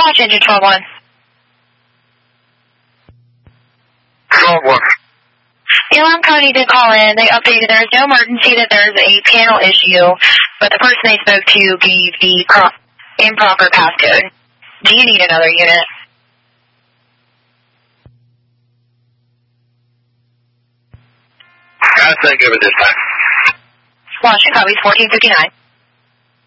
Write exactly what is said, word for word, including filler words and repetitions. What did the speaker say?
Dispatch, engine twelve one. twelve one. The alarm company did call in. They updated there is no emergency, that there is a panel issue, but the person they spoke to gave the pro- improper passcode. Do you need another unit? I think of it this time. Washington copies fourteen fifty-nine.